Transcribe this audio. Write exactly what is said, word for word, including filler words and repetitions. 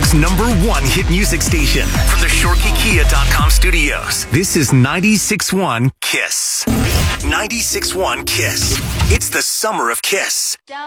Chicago's number one hit music station. From the Shorkey Kia dot com studios, this is ninety-six point one KISS. ninety-six point one KISS. It's the summer of KISS.